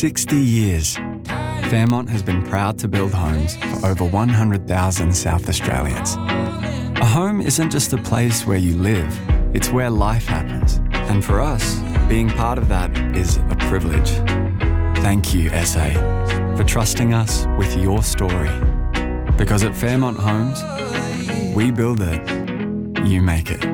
60 years, Fairmont has been proud to build homes for over 100,000 South Australians. A home isn't just a place where you live, it's where life happens. And for us, being part of that is a privilege. Thank you, SA, for trusting us with your story. Because at Fairmont Homes, we build it, you make it.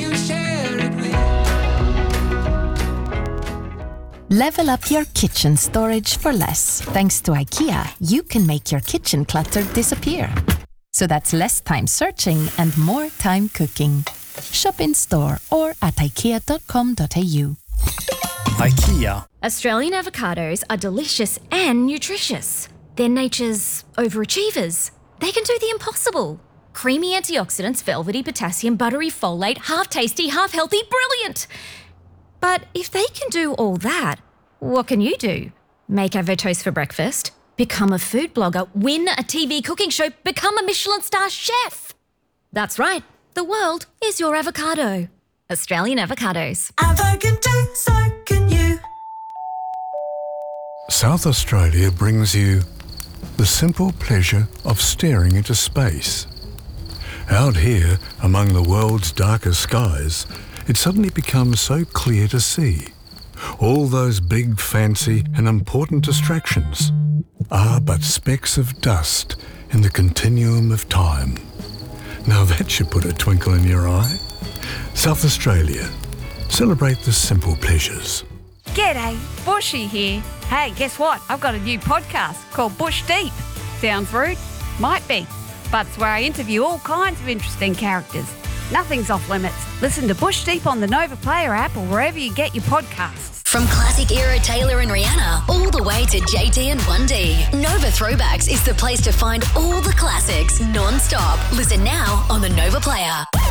Level up your kitchen storage for less. Thanks to IKEA, you can make your kitchen clutter disappear. So that's less time searching and more time cooking. Shop in store or at ikea.com.au. IKEA. Australian avocados are delicious and nutritious. They're nature's overachievers. They can do the impossible. Creamy antioxidants, velvety potassium, buttery folate, half tasty, half healthy, brilliant. But if they can do all that, what can you do? Make avotoast for breakfast, become a food blogger, win a TV cooking show, become a Michelin star chef. That's right, the world is your avocado. Australian avocados. Avo can do, so can you. South Australia brings you the simple pleasure of staring into space. Out here, among the world's darkest skies, it suddenly becomes so clear to see. All those big, fancy and important distractions are but specks of dust in the continuum of time. Now that should put a twinkle in your eye. South Australia. Celebrate the simple pleasures. G'day, Bushy here. Hey, guess what? I've got a new podcast called Bush Deep. Sounds rude? Might be. But it's where I interview all kinds of interesting characters. Nothing's off limits. Listen to Bush Deep on the Nova Player app or wherever you get your podcasts. From classic era Taylor and Rihanna all the way to JT and 1D, Nova Throwbacks is the place to find all the classics non-stop. Listen now on the Nova Player.